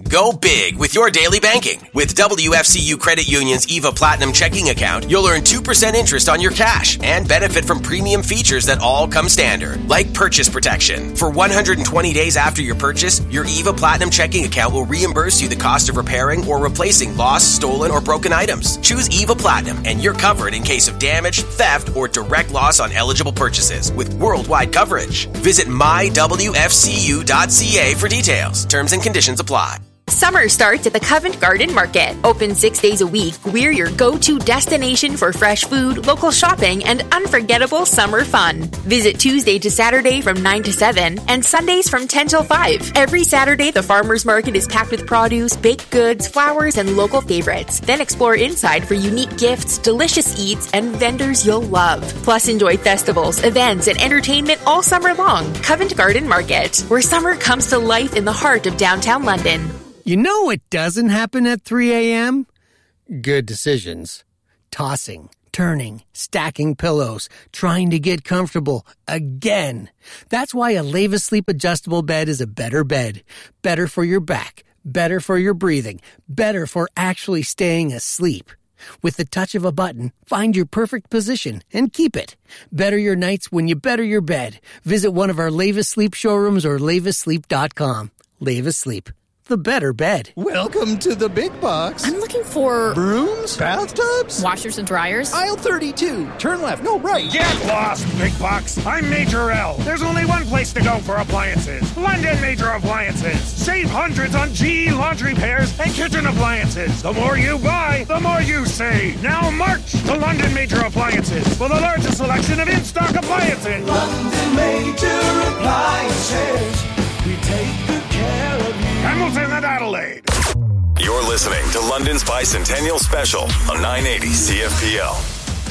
Go big with your daily banking. With W F C U Credit Union's Eva Platinum checking account, you'll earn two percent interest on your cash and benefit from premium features that all come standard, like purchase protection. For one hundred twenty days after your purchase, your Eva Platinum checking account will reimburse you the cost of repairing or replacing lost, stolen, or broken items. Choose Eva Platinum and you're covered in case of damage, theft, or direct loss on eligible purchases with worldwide coverage. Visit my w f c u dot c a for details. Terms and conditions apply. Summer starts at the Covent Garden Market. Open six days a week, we're your go-to destination for fresh food, local shopping, and unforgettable summer fun. Visit Tuesday to Saturday from nine to seven and Sundays from ten till five. Every Saturday, the farmers market is packed with produce, baked goods, flowers, and local favorites. Then explore inside for unique gifts, delicious eats, and vendors you'll love. Plus, enjoy festivals, events, and entertainment all summer long. Covent Garden Market, where summer comes to life in the heart of downtown London. You know what doesn't happen at three a.m.? Good decisions. Tossing, turning, stacking pillows, trying to get comfortable again. That's why a Leva Sleep adjustable bed is a better bed. Better for your back, better for your breathing, better for actually staying asleep. With the touch of a button, find your perfect position and keep it. Better your nights when you better your bed. Visit one of our Leva Sleep showrooms or leva sleep dot com. Leva Sleep. The better bed. Welcome to the big box. I'm looking for brooms, bathtubs, washers and dryers. Aisle thirty-two. Turn left. No, right. Get lost, big box. I'm Major L. There's only one place to go for appliances. London Major Appliances. Save hundreds on G E laundry pairs and kitchen appliances. The more you buy, the more you save. Now march to London Major Appliances for the largest selection of in-stock appliances. London Major Appliances. We take good care of you. Hamilton and Adelaide. You're listening to London's Bicentennial Special on nine eighty C F P L.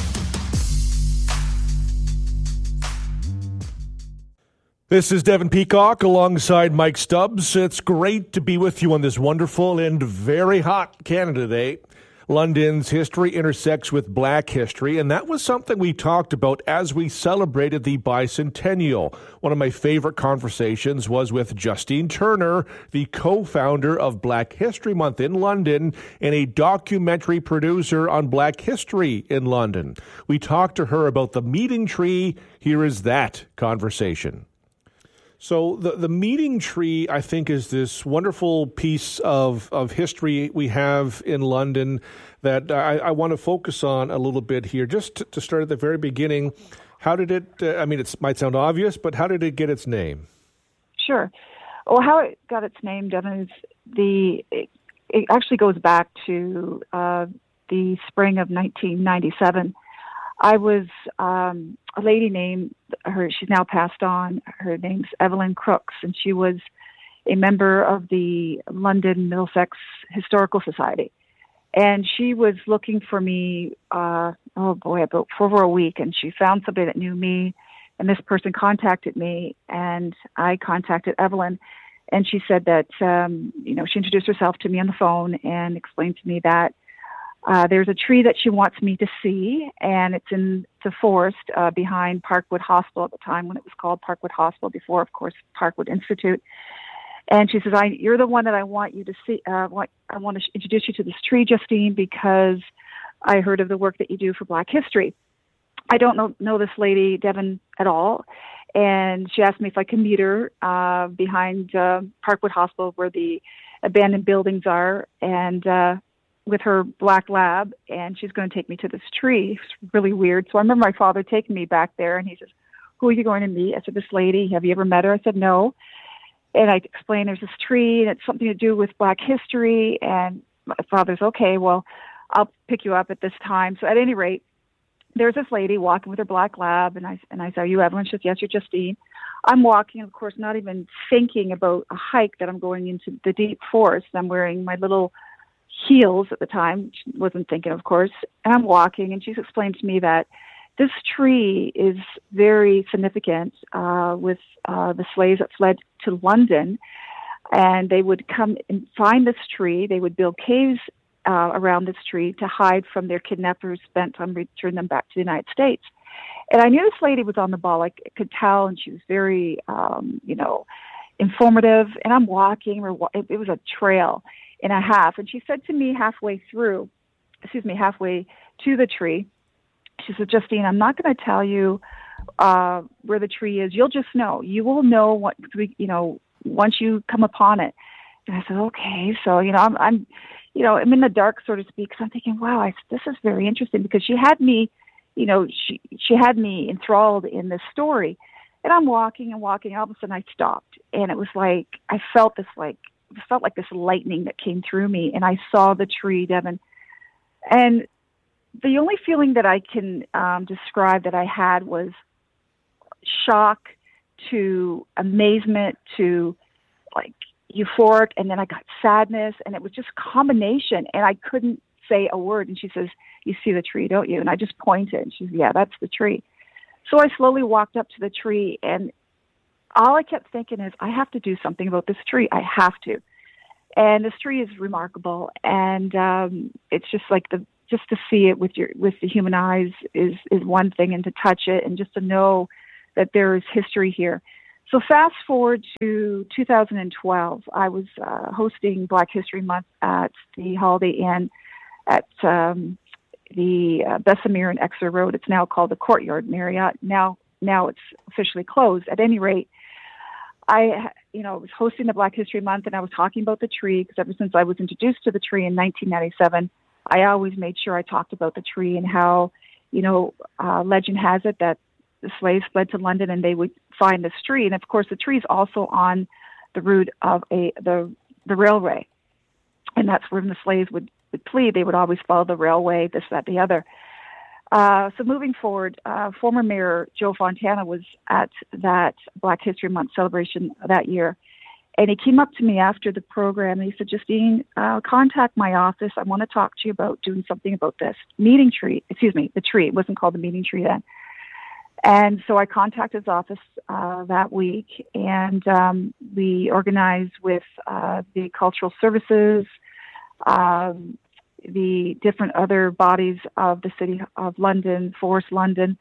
This is Devin Peacock alongside Mike Stubbs. It's great to be with you on this wonderful and very hot Canada Day. London's history intersects with Black history, and that was something we talked about as we celebrated the bicentennial. One of my favorite conversations was with Justine Turner, the co-founder of Black History Month in London and a documentary producer on Black history in London. We talked to her about the meeting tree. Here is that conversation. So the, the meeting tree, I think, is this wonderful piece of, of history we have in London that I, I want to focus on a little bit here. Just to, to start at the very beginning, how did it, uh, I mean, it might sound obvious, but how did it get its name? Sure. Well, how it got its name, Devin, is the, it, it actually goes back to uh, the spring of nineteen ninety-seven. I was um, a lady named, her. she's now passed on, her name's Evelyn Crooks, and she was a member of the London Middlesex Historical Society. And she was looking for me, uh, oh boy, about for over a week, and she found somebody that knew me, and this person contacted me, and I contacted Evelyn, and she said that, um, you know, she introduced herself to me on the phone and explained to me that Uh, there's a tree that she wants me to see, and it's in the forest uh, behind Parkwood Hospital at the time when it was called Parkwood Hospital, before, of course, Parkwood Institute. And she says, I, you're the one that I want you to see. Uh, want, I want to sh- introduce you to this tree, Justine, because I heard of the work that you do for Black history. I don't know, know this lady, Devin, at all. And she asked me if I could meet her uh, behind uh, Parkwood Hospital where the abandoned buildings are, and uh, with her black lab, and she's going to take me to this tree. It's really weird. So I remember my father taking me back there, and he says, who are you going to meet? I said, this lady. Have you ever met her? I said, no. And I explained there's this tree, and it's something to do with Black history. And my father's, okay, well, I'll pick you up at this time. So at any rate, there's this lady walking with her black lab, and I, and I said, are you Evelyn? She says, yes, you're Justine. I'm walking, of course, not even thinking about a hike that I'm going into the deep forest. I'm wearing my little heels at the time, wasn't thinking, of course, and I'm walking, and she's explained to me that this tree is very significant uh, with uh, the slaves that fled to London, and they would come and find this tree. They would build caves uh, around this tree to hide from their kidnappers bent on returning them back to the United States. And I knew this lady was on the ball. I could tell, and she was very, um, you know, informative. And I'm walking, or wa- it, it was a trail and a half. And she said to me halfway through, excuse me, halfway to the tree, she said, Justine, I'm not going to tell you uh, where the tree is. You'll just know. You will know what, you know, once you come upon it. And I said, okay. So, you know, I'm, I'm you know, I'm in the dark, so to speak. So I'm thinking, wow, I, this is very interesting, because she had me, you know, she, she had me enthralled in this story. And I'm walking and walking. All of a sudden I stopped. And it was like, I felt this like, it felt like this lightning that came through me. And I saw the tree, Devin. And the only feeling that I can um, describe that I had was shock to amazement to like euphoric, and then I got sadness, and it was just a combination, and I couldn't say a word. And she says, you see the tree, don't you? And I just pointed, and she said, yeah, that's the tree. So I slowly walked up to the tree, and all I kept thinking is, I have to do something about this tree. I have to. And this tree is remarkable, and um, it's just like the just to see it with your with the human eyes is is one thing, and to touch it and just to know that there is history here. So fast forward to two thousand twelve, I was uh, hosting Black History Month at the Holiday Inn at um, the uh, Bessemer and Exeter Road. It's now called the Courtyard Marriott. Now, now it's officially closed. At any rate, I, you know, was hosting the Black History Month, and I was talking about the tree, because ever since I was introduced to the tree in nineteen ninety-seven, I always made sure I talked about the tree and how, you know, uh, legend has it that the slaves fled to London and they would find this tree. And of course, the tree is also on the route of a the the railway, and that's where the slaves would, would flee. They would always follow the railway, this, that, the other. Uh, so moving forward, uh, former Mayor Joe Fontana was at that Black History Month celebration that year. And he came up to me after the program, and he said, Justine, uh, contact my office. I want to talk to you about doing something about this meeting tree. Excuse me, the tree. It wasn't called the meeting tree then. And so I contacted his office uh, that week, and um, we organized with uh, the Cultural Services, um, the different other bodies of the City of London, Forest London,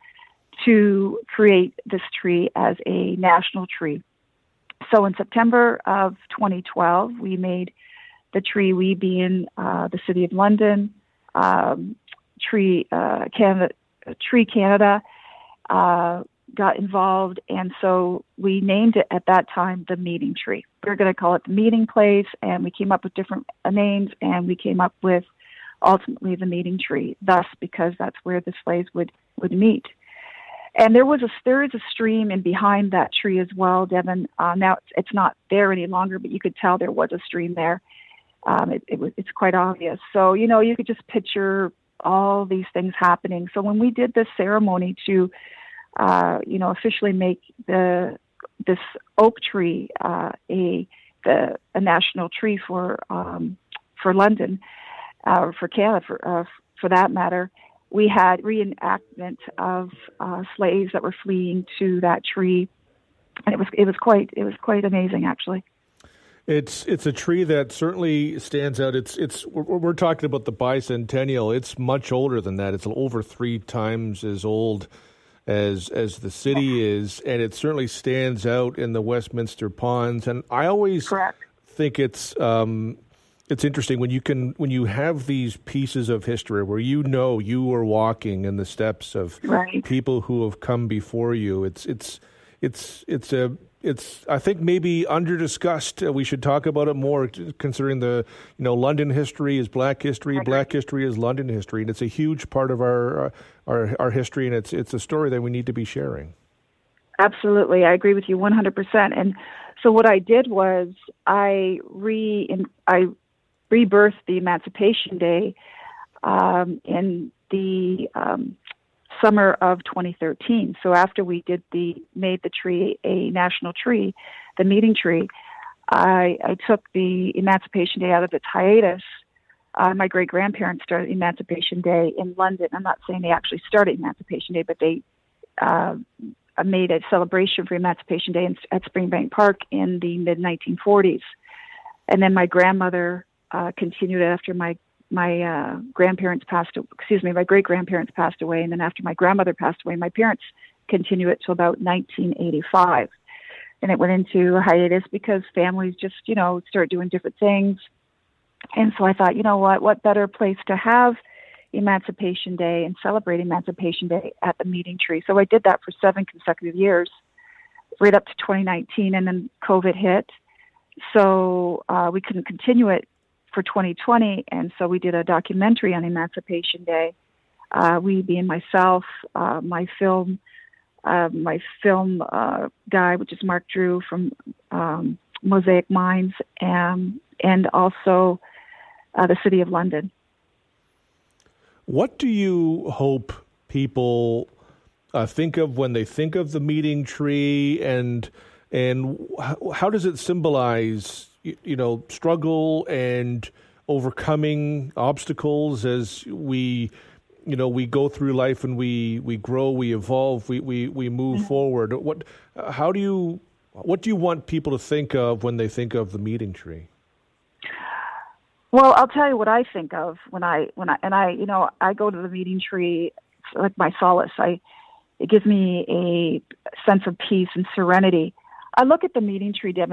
to create this tree as a national tree. So in September of twenty twelve, we made the tree, we being uh, the City of London, um, Tree uh, Canada, Tree Canada, uh, got involved, and so we named it at that time the Meeting Tree. We were going to call it the Meeting Place, and we came up with different uh, names, and we came up with ultimately the Meeting Tree, thus because that's where the slaves would, would meet. And there was a there is a stream in behind that tree as well, Devin. Uh, now it's, it's not there any longer, but you could tell there was a stream there. Um, it, it was it's quite obvious. So you know you could just picture all these things happening. So when we did this ceremony to uh, you know officially make the this oak tree uh, a the a national tree for um, for London uh, or for Canada for uh, for that matter. We had reenactment of uh, slaves that were fleeing to that tree, and it was it was quite it was quite amazing, actually. It's it's a tree that certainly stands out. It's it's we're, we're talking about the bicentennial. It's much older than that. It's over three times as old as as the city is, and it certainly stands out in the Westminster Ponds. And I always Correct. think it's. Um, It's interesting when you can when you have these pieces of history where you know you were walking in the steps of right. people who have come before you. It's it's it's it's a it's I think maybe under discussed. We should talk about it more, considering the you know London history is Black history, Black history is London history, and it's a huge part of our our our history, and it's it's a story that we need to be sharing. Absolutely, I agree with you one hundred percent. And so what I did was I re I. rebirthed the Emancipation Day um, in the um, summer of twenty thirteen. So after we did the made the tree a national tree, the Meeting Tree, I, I took the Emancipation Day out of its hiatus. Uh, my great grandparents started Emancipation Day in London. I'm not saying they actually started Emancipation Day, but they uh, made a celebration for Emancipation Day in, at Springbank Park in the mid nineteen forties. And then my grandmother Uh, continued after my my uh, grandparents passed. Excuse me, my great grandparents passed away, and then after my grandmother passed away, my parents continued it till about nineteen eighty-five. and it went into a hiatus because families just, you know, start doing different things. And so I thought, you know what, what better place to have Emancipation Day and celebrate Emancipation Day at the Meeting Tree. So I did that for seven consecutive years, right up to twenty nineteen, and then COVID hit. So uh, we couldn't continue it for twenty twenty, and so we did a documentary on Emancipation Day. Uh, we, being myself, uh, my film, uh, my film uh, guy, which is Mark Drew from um, Mosaic Minds, and, and also uh, the City of London. What do you hope people uh, think of when they think of the Meeting Tree, and and how, how does it symbolize, you, you know, struggle and overcoming obstacles as we, you know, we go through life and we, we grow, we evolve, we, we, we move mm-hmm. forward? What, how do you, what do you want people to think of when they think of the Meeting Tree? Well, I'll tell you what I think of when I, when I, and I, you know, I go to the Meeting Tree, it's like my solace. I, it gives me a sense of peace and serenity. I look at the Meeting Tree, Devin,